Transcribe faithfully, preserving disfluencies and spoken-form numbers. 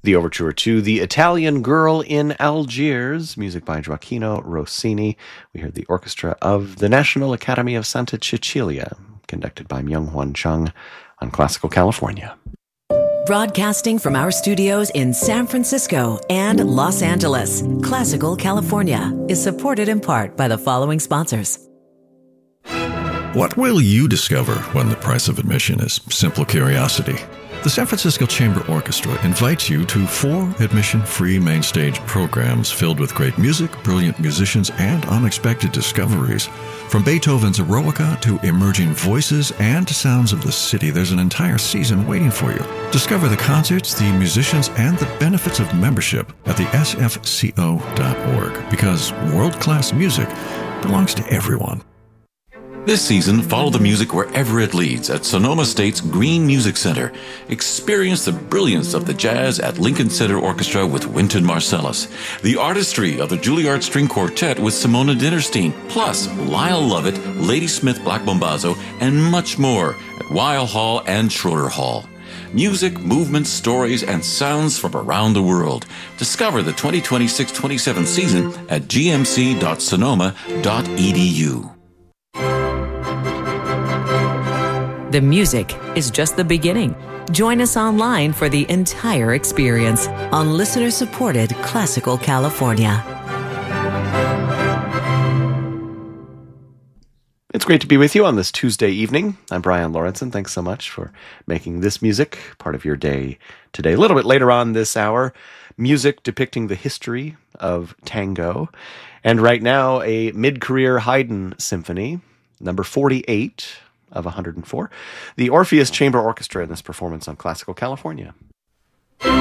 The overture to The Italian Girl in Algiers, music by Gioacchino Rossini. We heard the orchestra of the National Academy of Santa Cecilia, conducted by Myung-Hwan Chung on Classical California. Broadcasting from our studios in San Francisco and Los Angeles, Classical California is supported in part by the following sponsors. What will you discover when the price of admission is simple curiosity? The San Francisco Chamber Orchestra invites you to four admission-free main stage programs filled with great music, brilliant musicians, and unexpected discoveries. From Beethoven's Eroica to emerging voices and sounds of the city, there's an entire season waiting for you. Discover the concerts, the musicians, and the benefits of membership at the S F C O dot org, because world-class music belongs to everyone. This season, follow the music wherever it leads at Sonoma State's Green Music Center. Experience the brilliance of the jazz at Lincoln Center Orchestra with Wynton Marsalis, the artistry of the Juilliard String Quartet with Simona Dinnerstein, plus Lyle Lovett, Ladysmith Black Bombazo, and much more at Weill Hall and Schroeder Hall. Music, movements, stories, and sounds from around the world. Discover the twenty twenty-six twenty-seven season at g m c dot sonoma dot e d u. The music is just the beginning. Join us online for the entire experience on listener-supported Classical California. It's great to be with you on this Tuesday evening. I'm Brian Lawrenson. Thanks so much for making this music part of your day today. A little bit later on this hour, music depicting the history of tango. And right now, a mid-career Haydn symphony, number forty-eight of one hundred four. The Orpheus Chamber Orchestra in this performance on Classical California.